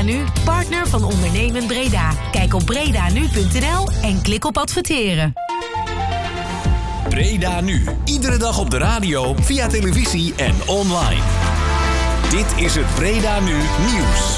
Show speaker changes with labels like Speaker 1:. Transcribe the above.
Speaker 1: Nu, partner van Ondernemen Breda. Kijk op bredanu.nl en klik op adverteren.
Speaker 2: Breda Nu. Iedere dag op de radio, via televisie en online. Dit is het Breda Nu nieuws.